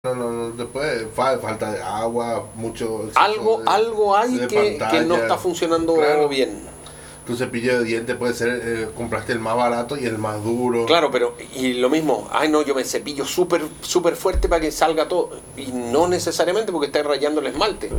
no te puede, falta de agua, mucho Algo hay de que pantalla. no está funcionando Claro. bien. Tu cepillo de dientes puede ser, compraste el más barato y el más duro. Claro, pero y lo mismo, ay no, yo me cepillo súper fuerte para que salga todo. Y no necesariamente porque está rayando el esmalte.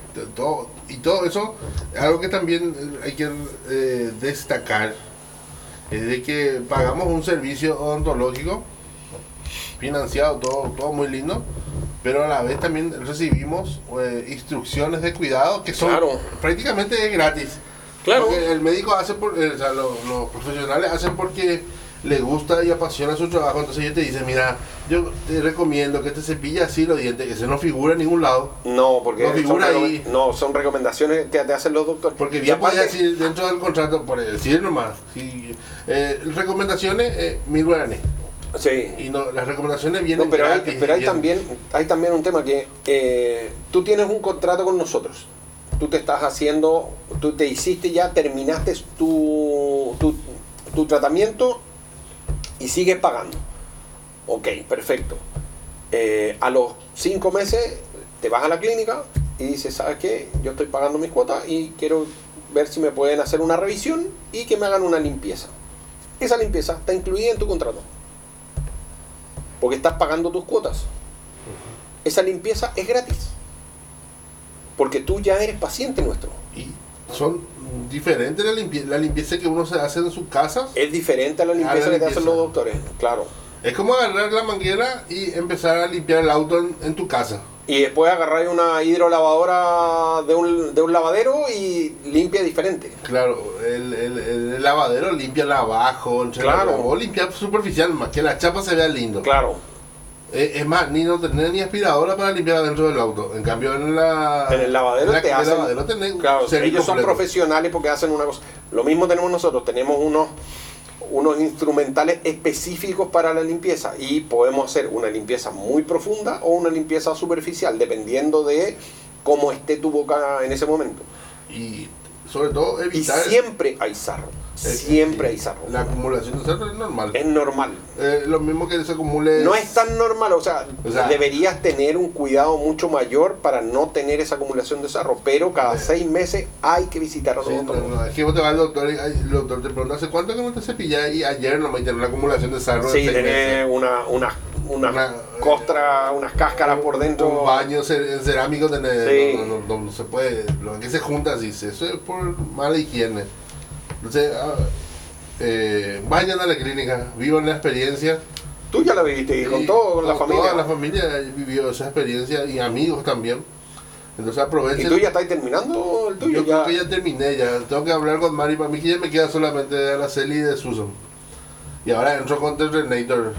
Y todo eso, algo que también hay que destacar, es de que pagamos un servicio odontológico financiado, todo muy lindo, pero a la vez también recibimos instrucciones de cuidado que son Claro. prácticamente gratis. Claro. Porque el médico hace, o sea, los profesionales hacen porque le gusta y apasiona su trabajo. Entonces ellos te dicen, mira, yo te recomiendo que te cepilles así los dientes, ese no figura en ningún lado. No, porque No figura ahí. son recomendaciones que te hacen los doctores. Porque Y bien aparte- podía decir dentro del contrato, por decir nomás, recomendaciones, 1000 guaraníes. Sí. Y no, las recomendaciones vienen No, pero gratis. hay también un tema que tú tienes un contrato con nosotros. Tú te hiciste ya, terminaste tu tratamiento y sigues pagando. Ok, perfecto. A los 5 meses te vas a la clínica y dices, ¿sabes qué? Yo estoy pagando mis cuotas y quiero ver si me pueden hacer una revisión y que me hagan una limpieza. Esa limpieza está incluida en tu contrato. Porque estás pagando tus cuotas. Esa limpieza es gratis. Porque tú ya eres paciente nuestro. Y son diferentes la limpieza que uno se hace en su casa. Es diferente a la limpieza que te hacen los doctores, claro. Es como agarrar la manguera y empezar a limpiar el auto en tu casa. Y después agarrar una hidrolavadora de un lavadero y limpia diferente. Claro, el lavadero limpia el abajo, Claro. o limpia superficial, más que la chapa se vea lindo. Claro. Es más, no tenés ni aspiradora para limpiar adentro del auto. En cambio, en el lavadero en te el hacen. lavadero tenés Claro, servicio ellos son completo. profesionales porque hacen una cosa. Lo mismo tenemos nosotros, tenemos unos instrumentales específicos para la limpieza y podemos hacer una limpieza muy profunda o una limpieza superficial, dependiendo de cómo esté tu boca en ese momento. Y sobre todo Y evitar siempre hay sarro. Siempre hay sarro. la acumulación de sarro es normal. Es normal. Lo mismo que se acumule. No es tan normal, o sea, O sea, deberías tener un cuidado mucho mayor para no tener esa acumulación de sarro, pero cada 6 meses hay que visitar a los Sí, doctores. no, es que vos te vas al doctor y el doctor te pregunta ¿hace cuánto que no te cepillas? Y ayer nomás y tenés una acumulación de sarro de Sí, 6 tenés meses. una costra, unas cáscaras por dentro. Un baño en cerámico tenés, Sí. no se puede, lo que se junta así, eso es por mala higiene. Entonces, vayan a la clínica, vivan la experiencia. Tú ya la viviste y con la familia. Toda la familia vivió esa experiencia y amigos también. Entonces ¿Y aprovechen. tú ya estás terminando el tuyo? Yo creo que ya terminé, ya tengo que hablar con Mari. Para mí que ya me queda solamente de Araceli y de Susan. Y ahora entro con Terrenator.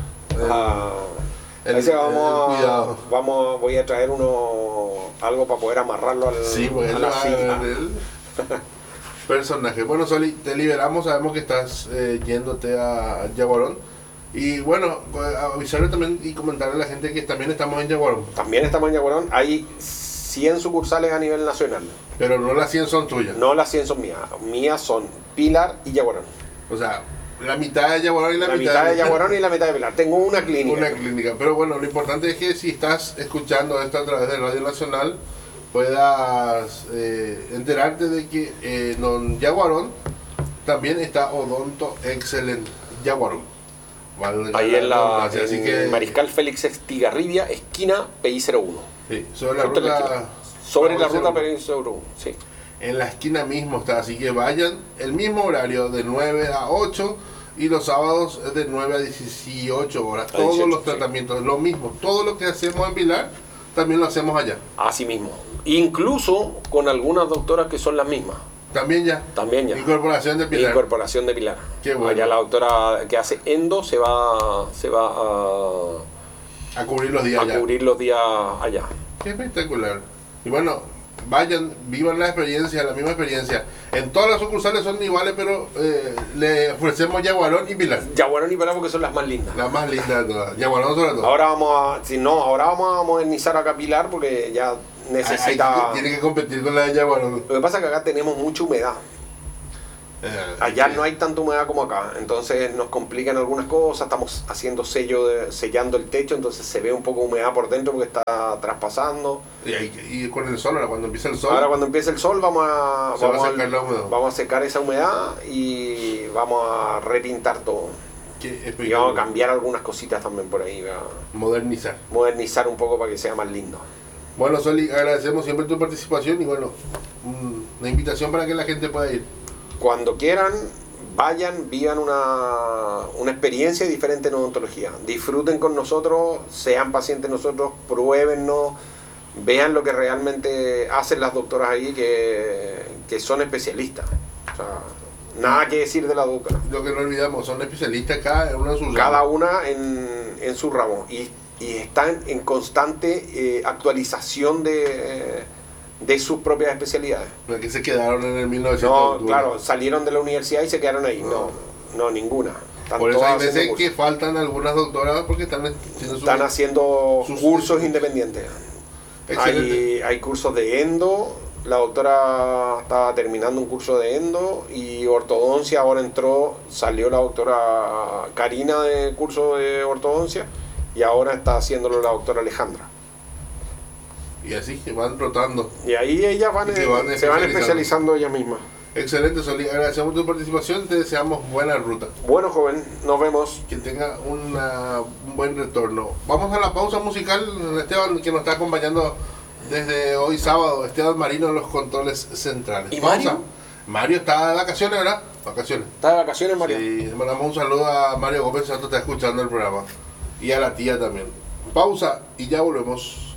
Cuidado. Voy a traer algo para poder amarrarlo Sí, a bueno, la silla. el personaje. Bueno, Soli, te liberamos, sabemos que estás yéndote a Yaguarón. Y bueno, avisarle también y comentarle a la gente que también estamos en Yaguarón. También estamos en Yaguarón. Hay 100 sucursales a nivel nacional. Pero no las 100 son tuyas. No las 100 son mías. Mías son Pilar y Yaguarón. O sea, la mitad de Yaguarón y La mitad de Yaguarón y la mitad de Pilar. Tengo una clínica. Una clínica. Pero bueno, lo importante es que si estás escuchando esto a través de Radio Nacional, puedas enterarte de que en Yaguarón también está Odonto Excellent Yaguarón. Ahí en Así que, Mariscal Félix Estigarribia, esquina PI01. sí, sobre la Justo en la ruta. esquina. Sobre la ruta PI01. PI01, sí. En la esquina mismo está, así que vayan el mismo horario de 9 a 8 y los sábados de 9 a 18 horas. A Todos 18, los sí. tratamientos, lo mismo. Todo lo que hacemos en Pilar, también lo hacemos allá. Así mismo. Incluso con algunas doctoras que son las mismas. También ya. También ya. Incorporación de Pilar. Incorporación de Pilar. Qué bueno. Allá la doctora que hace endo se va A cubrir los días a allá. cubrir los días allá. Qué espectacular. Y bueno, vayan, vivan la experiencia, la misma experiencia. En todas las sucursales son iguales, pero le ofrecemos Yaguarón y Pilar. Yaguarón y Pilar porque son las más lindas. La más linda de todas. Yaguarón sobre todo. Ahora vamos a modernizar acá Pilar porque ya necesita. Tiene que competir con la de Yaguarón. Lo que pasa es que acá tenemos mucha humedad. Allá no hay tanta humedad como acá, entonces nos complican algunas cosas, estamos haciendo sellando el techo, entonces se ve un poco humedad por dentro porque está traspasando. Y con el sol, ahora cuando empieza el sol. Ahora cuando empiece el sol vamos a secar esa humedad y vamos a repintar todo. Y vamos a cambiar algunas cositas también por ahí. Modernizar un poco para que sea más lindo. Bueno, Soli, agradecemos siempre tu participación y bueno, una invitación para que la gente pueda ir. Cuando quieran, vayan, vivan una experiencia diferente en odontología. Disfruten con nosotros, sean pacientes nosotros, pruébennos, vean lo que realmente hacen las doctoras ahí que son especialistas. O sea, nada que decir de la doctora. Lo que no olvidamos, son especialistas cada una en su ramo. Cada una en su ramo. Y están en constante actualización de sus propias especialidades. No es que se quedaron en el 1900. No, claro, salieron de la universidad y se quedaron ahí. No, ninguna. Por eso hay veces que faltan algunas doctoras porque están haciendo cursos independientes. Hay cursos de endo. La doctora estaba terminando un curso de endo y ortodoncia. Ahora salió la doctora Karina de curso de ortodoncia y ahora está haciéndolo la doctora Alejandra. Y así que van rotando. Y ahí ellas se van especializando ellas mismas. Excelente, Soli. Agradecemos tu participación. Te deseamos buena ruta. Bueno, joven. Nos vemos. Que tenga un buen retorno. Vamos a la pausa musical. Esteban, que nos está acompañando desde hoy sábado. Esteban Marino en los controles centrales. ¿Y pausa. Mario está de vacaciones, ¿verdad? Vacaciones. ¿Está de vacaciones, Mario? Sí. Le mandamos un saludo a Mario Gómez, que está escuchando el programa. Y a la tía también. Pausa y ya volvemos.